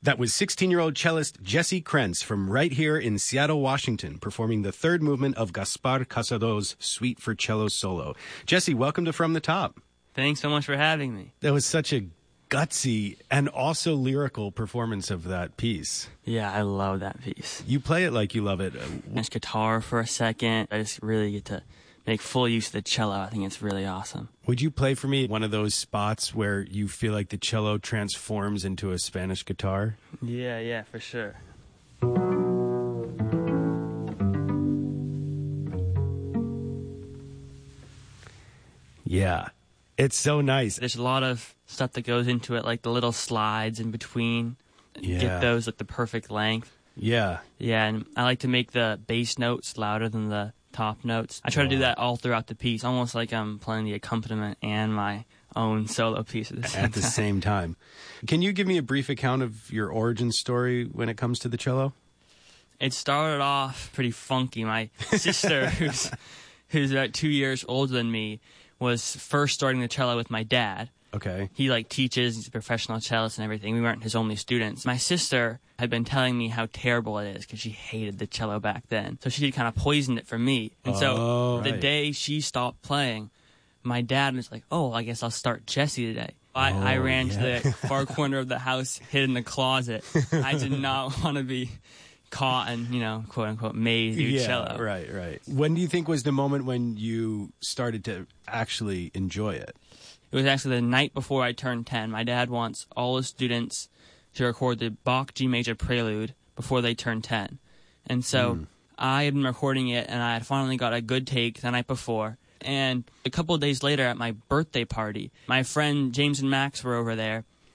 That was 16-year-old cellist Jesse Krentz from right here in Seattle, Washington, performing the third movement of Gaspar Casado's Suite for Cello Solo. Jesse, welcome to From the Top. Thanks so much for having me. That was such a gutsy and also lyrical performance of that piece. Yeah, I love that piece. You play it like you love it. Just guitar for a second. I just really get to make full use of the cello. I think it's really awesome. Would you play for me one of those spots where you feel like the cello transforms into a Spanish guitar? Yeah, for sure. Yeah. It's so nice. There's a lot of stuff that goes into it, like the little slides in between. Yeah. Get those at the perfect length. Yeah. Yeah, and I like to make the bass notes louder than the top notes. I try to do that all throughout the piece, almost like I'm playing the accompaniment and my own solo piece at the same time. Can you give me a brief account of your origin story when it comes to the cello? It started off pretty funky. My sister, who's about 2 years older than me, was first starting the cello with my dad. Okay. He teaches, he's a professional cellist and everything. We weren't his only students. My sister had been telling me how terrible it is because she hated the cello back then. So she kind of poisoned it for me. And so the day she stopped playing, my dad was like, oh, I guess I'll start Jesse today. I ran to the far corner of the house, hid in the closet. I did not want to be caught and, quote unquote, made do cello. Right. When do you think was the moment when you started to actually enjoy it? It was actually the night before I turned 10. My dad wants all his students to record the Bach G Major Prelude before they turn 10. And so I had been recording it, and I had finally got a good take the night before. And a couple of days later at my birthday party, my friend James and Max were over there,